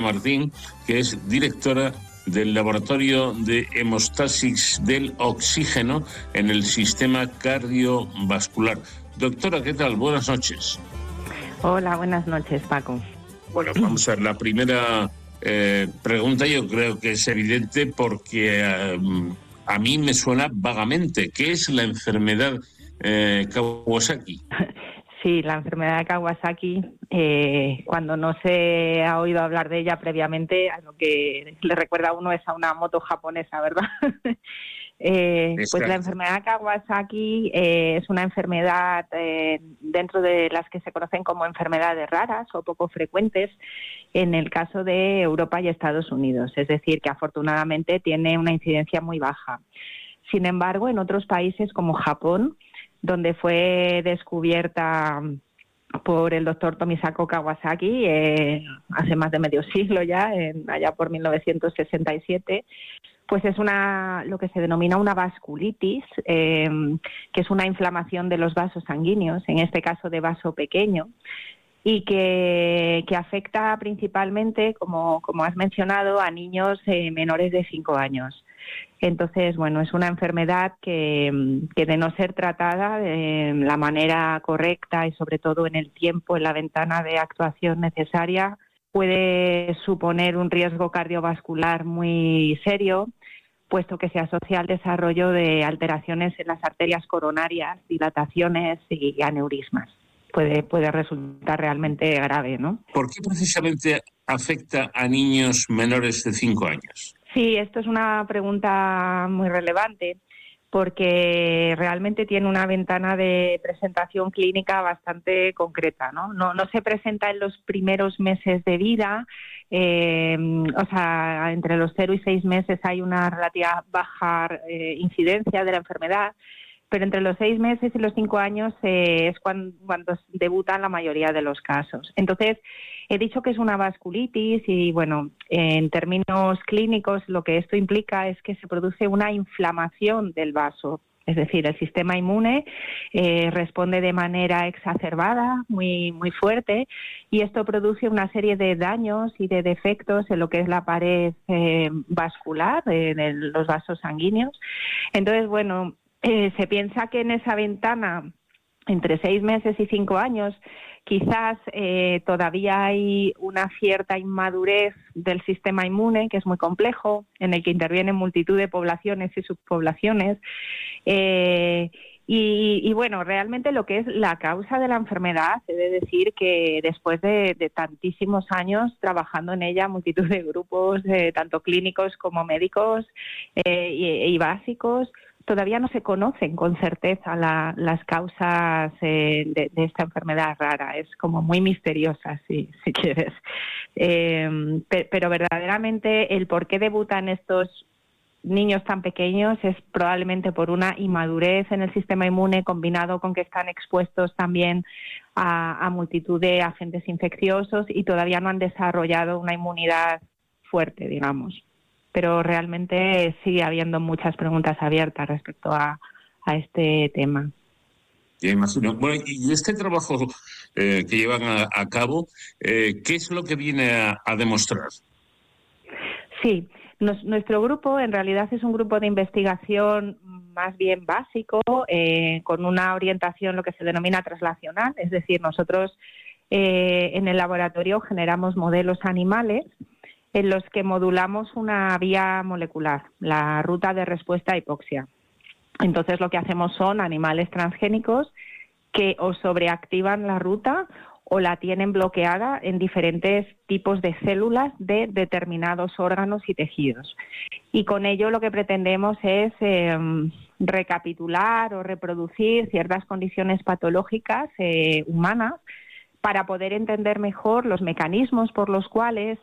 Martín, que es directora del Laboratorio de Hemostasis del Oxígeno en el Sistema Cardiovascular. Doctora, ¿qué tal? Buenas noches. Hola, buenas noches, Paco. Bueno, vamos a ver, la primera pregunta yo creo que es evidente porque a mí me suena vagamente. ¿Qué es la enfermedad Kawasaki? Sí, la enfermedad de Kawasaki, cuando no se ha oído hablar de ella previamente, a lo que le recuerda a uno es a una moto japonesa, ¿verdad? Pues la enfermedad de Kawasaki es una enfermedad dentro de las que se conocen como enfermedades raras o poco frecuentes en el caso de Europa y Estados Unidos, es decir, que afortunadamente tiene una incidencia muy baja. Sin embargo, en otros países como Japón, donde fue descubierta por el doctor Tomisako Kawasaki hace más de medio siglo ya, allá por 1967, pues es lo que se denomina una vasculitis, que es una inflamación de los vasos sanguíneos, en este caso de vaso pequeño, y que afecta principalmente, como has mencionado, a niños menores de 5 años. Entonces, bueno, es una enfermedad que de no ser tratada de la manera correcta y sobre todo en el tiempo, en la ventana de actuación necesaria, puede suponer un riesgo cardiovascular muy serio, puesto que se asocia al desarrollo de alteraciones en las arterias coronarias, dilataciones y aneurismas. Puede resultar realmente grave, ¿no? ¿Por qué precisamente afecta a niños menores de 5 años? Sí, esto es una pregunta muy relevante porque realmente tiene una ventana de presentación clínica bastante concreta, ¿no? No se presenta en los primeros meses de vida, o sea, entre los 0 y 6 meses hay una relativa baja incidencia de la enfermedad, pero entre los 6 meses y los 5 años es cuando debutan la mayoría de los casos. Entonces, he dicho que es una vasculitis y, bueno, en términos clínicos lo que esto implica es que se produce una inflamación del vaso. Es decir, el sistema inmune responde de manera exacerbada, muy, muy fuerte, y esto produce una serie de daños y de defectos en lo que es la pared vascular de los vasos sanguíneos. Entonces, bueno, se piensa que en esa ventana entre 6 meses y 5 años quizás todavía hay una cierta inmadurez del sistema inmune, que es muy complejo, en el que intervienen multitud de poblaciones y subpoblaciones. Y bueno, realmente lo que es la causa de la enfermedad, he de decir que después de tantísimos años trabajando en ella, multitud de grupos, tanto clínicos como médicos y básicos, todavía no se conocen con certeza las causas de esta enfermedad rara. Es como muy misteriosa, si quieres. Pero verdaderamente el por qué debutan estos niños tan pequeños es probablemente por una inmadurez en el sistema inmune combinado con que están expuestos también a multitud de agentes infecciosos y todavía no han desarrollado una inmunidad fuerte, digamos. Pero realmente sigue habiendo muchas preguntas abiertas respecto a este tema. Ya imagino. Bueno, y este trabajo que llevan a cabo, ¿qué es lo que viene a demostrar? Sí, nuestro grupo en realidad es un grupo de investigación más bien básico, con una orientación lo que se denomina translacional, es decir, nosotros en el laboratorio generamos modelos animales en los que modulamos una vía molecular, la ruta de respuesta a hipoxia. Entonces lo que hacemos son animales transgénicos que o sobreactivan la ruta o la tienen bloqueada en diferentes tipos de células de determinados órganos y tejidos. Y con ello lo que pretendemos es recapitular o reproducir ciertas condiciones patológicas humanas para poder entender mejor los mecanismos por los cuales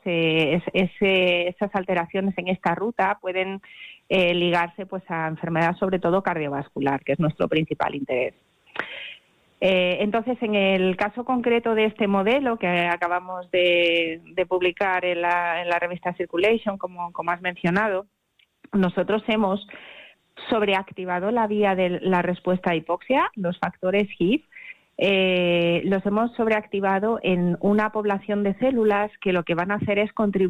esas alteraciones en esta ruta pueden ligarse pues a enfermedad sobre todo cardiovascular, que es nuestro principal interés. Entonces, en el caso concreto de este modelo que acabamos de publicar en la revista Circulation, como has mencionado, nosotros hemos sobreactivado la vía de la respuesta a hipoxia, los factores HIF, los hemos sobreactivado en una población de células que lo que van a hacer es contribuir